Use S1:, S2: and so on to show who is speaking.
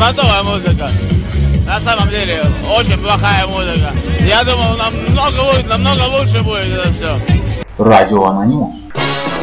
S1: беспонтовая музыка. На самом деле, очень плохая музыка. Я думал, намного лучше будет это все.
S2: Радио Анонимус.